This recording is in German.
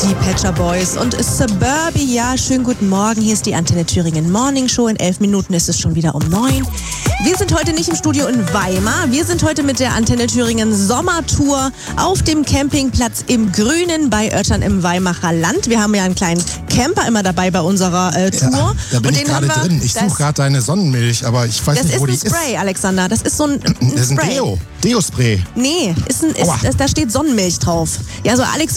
die Pet Shop Boys und Suburbia. Schönen guten Morgen, hier ist die Antenne Thüringen Morning Show. In 11 Minuten ist es schon wieder um 9. Wir sind heute nicht im Studio in Weimar. Wir sind heute mit der Antenne Thüringen Sommertour auf dem Campingplatz im Grünen bei Oettern im Weimarer Land. Wir haben ja einen kleinen Camper immer dabei bei unserer Tour. Ja, da bin ich gerade drin. Ich suche gerade deine Sonnenmilch, aber ich weiß nicht, wo die ist. Das ist ein Spray, Alexander. Das ist so ein Das ist ein Spray. Deo-Spray. Nee, da steht Sonnenmilch drauf. Ja, so Alex